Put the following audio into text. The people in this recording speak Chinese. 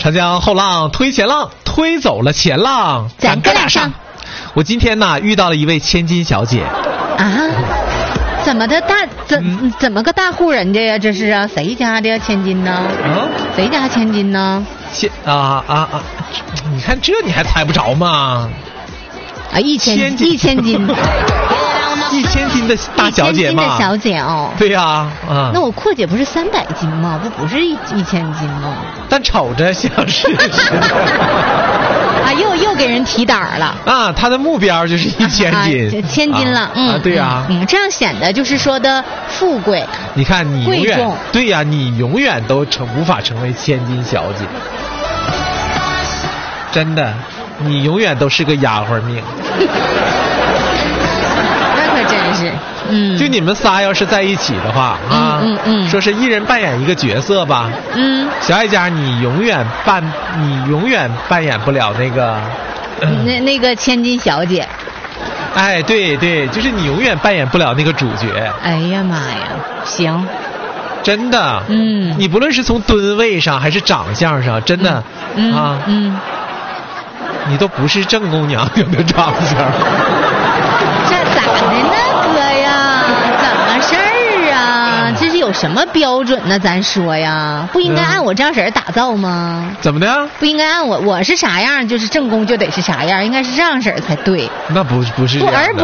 长江后浪推前浪，推走了前浪， 咱哥俩上。 我今天呢遇到了一位千金小姐啊，怎么的怎么个大户人家呀？这是啊，谁家的千金呢？谁家千金呢？ 你看这你还猜不着吗？ 啊，一千斤，1000斤的大小姐嘛， 小姐哦。 对呀，啊。 那我阔姐不是300斤吗？不是1000斤吗？ 但瞅着像是。 啊，又给人提档了啊！他的目标就是1000斤 ，1000斤了。 对呀， 这样显得就是说的富贵。 你看你永远贵重， 对呀，你永远都无法成为千金小姐，真的，你永远都是个丫鬟命。 那可真是。 就你们仨要是在一起的话啊，说是一人扮演一个角色吧。小爱家，你永远扮演不了那个那个千金小姐。 哎，对对，就是你永远扮演不了那个主角。 哎呀妈呀，行， 真的。你不论是从吨位上还是长相上，真的你都不是正宫娘娘的长相。 这咋的呢，哥呀？怎么事儿啊？这是有什么标准呢？咱说呀，不应该按我这样式儿打造吗？ 怎么的？ 不应该按我是啥样，就是正宫就得是啥样，应该是这样式儿才对。 那不是这样的。